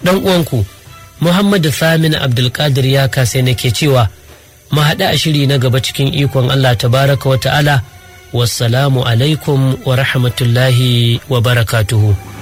dan uwanku Muhammadu Famin Abdulkadir ya kasai nake cewa mu haɗu a shiri na gaba cikin ikon Allah tabaraka wa ta'ala. Wassalamu alaikum wa rahmatullahi wa barakatuhu.